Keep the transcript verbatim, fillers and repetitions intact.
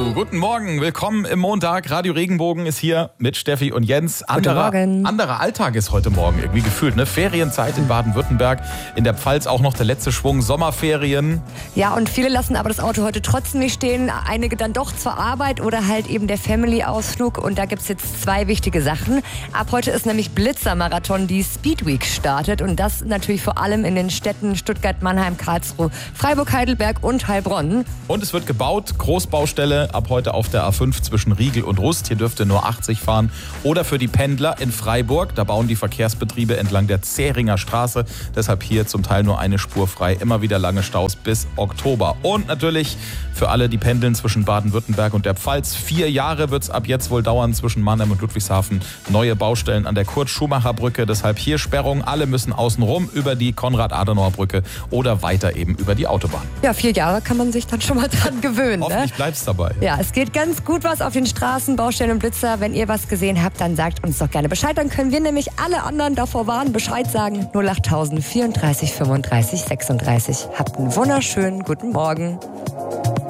Guten Morgen, willkommen im Montag. Radio Regenbogen ist hier mit Steffi und Jens. Anderer, Guten Morgen. Anderer Alltag ist heute Morgen irgendwie gefühlt, ne? Ferienzeit in Baden-Württemberg, in der Pfalz auch noch der letzte Schwung, Sommerferien. Ja, und viele lassen aber das Auto heute trotzdem nicht stehen. Einige dann doch zur Arbeit oder halt eben der Family-Ausflug. Und da gibt es jetzt zwei wichtige Sachen. Ab heute ist nämlich Blitzermarathon, die Speedweek startet. Und das natürlich vor allem in den Städten Stuttgart, Mannheim, Karlsruhe, Freiburg, Heidelberg und Heilbronn. Und es wird gebaut, Großbaustelle ab heute auf der A fünf zwischen Riegel und Rust. Hier dürfte nur achtzig fahren. Oder für die Pendler in Freiburg, da bauen die Verkehrsbetriebe entlang der Zähringer Straße. Deshalb hier zum Teil nur eine Spur frei. Immer wieder lange Staus bis Oktober. Und natürlich für alle, die pendeln zwischen Baden-Württemberg und der Pfalz. Vier Jahre wird es ab jetzt wohl dauern zwischen Mannheim und Ludwigshafen. Neue Baustellen an der Kurt-Schumacher-Brücke. Deshalb hier Sperrung. Alle müssen außen rum über die Konrad-Adenauer-Brücke oder weiter eben über die Autobahn. Ja, vier Jahre kann man sich dann schon mal dran gewöhnen. Hoffentlich ne? bleibt's dabei. Ja, es geht ganz gut was auf den Straßen, Baustellen und Blitzer. Wenn ihr was gesehen habt, dann sagt uns doch gerne Bescheid. Dann können wir nämlich alle anderen davor warnen, Bescheid sagen. null acht tausend vierunddreißig fünfunddreißig sechsunddreißig. Habt einen wunderschönen guten Morgen.